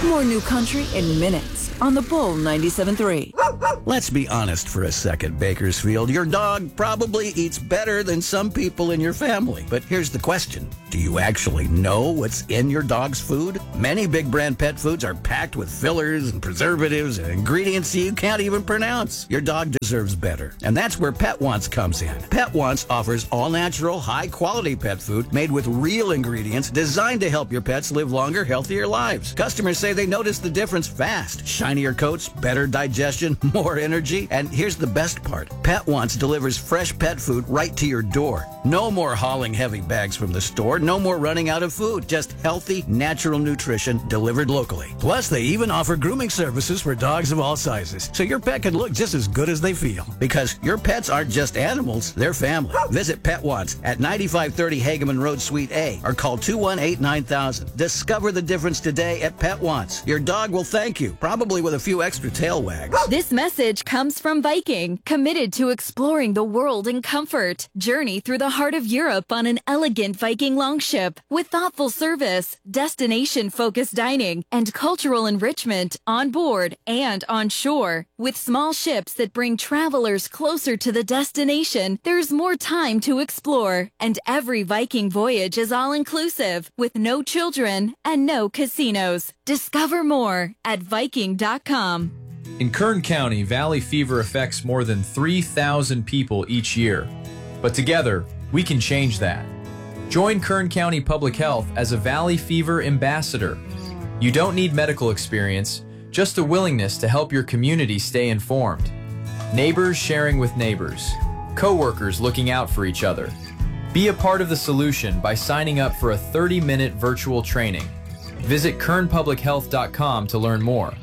More New Country in minutes on the Bull 97.3. Let's be honest for a second, Bakersfield. Your dog probably eats better than some people in your family. But here's the question. Do you actually know what's in your dog's food? Many big brand pet foods are packed with fillers and preservatives and ingredients you can't even pronounce. Your dog deserves better. And that's where Pet Wants comes in. Pet Wants offers all-natural, high-quality pet food made with real ingredients designed to help your pets live longer, healthier lives. Customers say they notice the difference fast. Shinier coats, better digestion, more energy. And here's the best part. Pet Wants delivers fresh pet food right to your door. No more hauling heavy bags from the store. No more running out of food. Just healthy, natural nutrition delivered locally. Plus, they even offer grooming services for dogs of all sizes, so your pet can look just as good as they feel. Because your pets aren't just animals, they're family. Visit Pet Wants at 9530 Hageman Road, Suite A, or call 218-9000. Discover the difference today at Pet Wants. Your dog will thank you, probably with a few extra tail wags. This message comes from Viking, committed to exploring the world in comfort. Journey through the heart of Europe on an elegant Viking longship with thoughtful service, destination-focused dining, and cultural enrichment on board and on shore. With small ships that bring travelers closer to the destination, there's more time to explore. And every Viking voyage is all-inclusive, with no children and no casinos. Discover more at Viking.com. In Kern County, Valley fever affects more than 3,000 people each year. But together, we can change that. Join Kern County Public Health as a Valley Fever ambassador. You don't need medical experience, just a willingness to help your community stay informed. Neighbors sharing with neighbors. Coworkers looking out for each other. Be a part of the solution by signing up for a 30-minute virtual training. Visit kernpublichealth.com to learn more.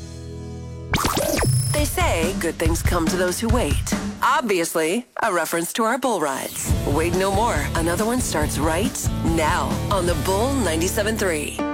They say good things come to those who wait. Obviously, a reference to our bull rides. Wait no more. Another one starts right now on the Bull 97.3.